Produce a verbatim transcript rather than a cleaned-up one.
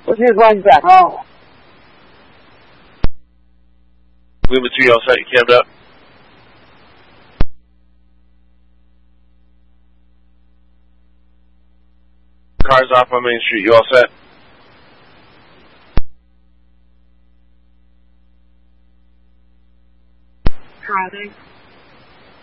We'll see you calling back. Oh. Lima two, you all set? You cammed up? Cars off on Main Street. You all set? Driving.